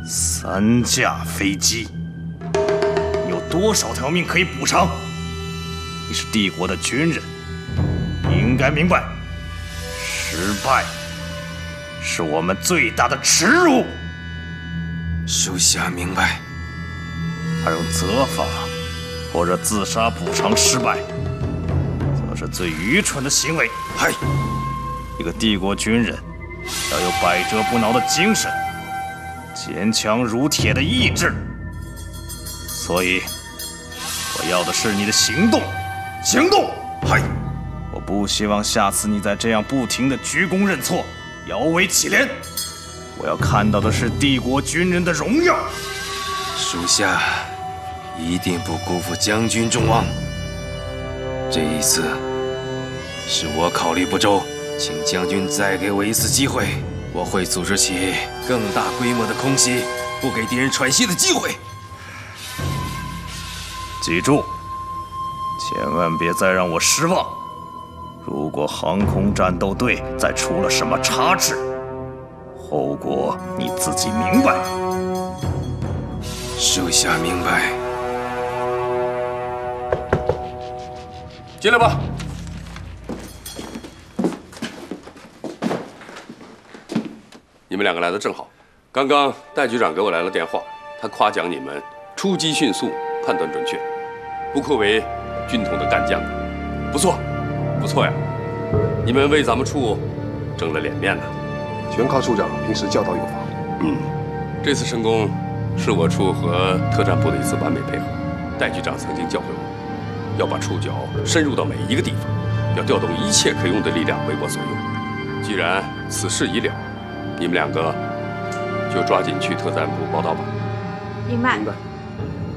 3架飞机，你有多少条命可以补偿？你是帝国的军人，你应该明白，失败是我们最大的耻辱。 属下明白。 而用责罚或者自杀补偿失败，则是最愚蠢的行为。 嗨， 一个帝国军人要有百折不挠的精神，坚强如铁的意志。所以，我要的是你的行动，行动！ 嗨， 我不希望下次你再这样不停地鞠躬认错，摇尾乞怜。我要看到的是帝国军人的荣耀。 属下一定不辜负将军众望。这一次是我考虑不周，请将军再给我一次机会，我会组织起更大规模的空袭，不给敌人喘息的机会。 记住，千万别再让我失望。如果航空战斗队再出了什么差池，后果你自己明白。 属下明白。 进来吧。你们两个来的正好，刚刚戴局长给我来了电话，他夸奖你们出击迅速，判断准确，不愧为军统的干将，不错，不错呀！你们为咱们处争了脸面呢。 全靠处长平时教导有方。 这次成功是我处和特战部的一次完美配合。戴局长曾经教会我，要把触角深入到每一个地方，要调动一切可用的力量为我所用。既然此事已了，你们两个就抓紧去特战部报道吧。 明白。 明白。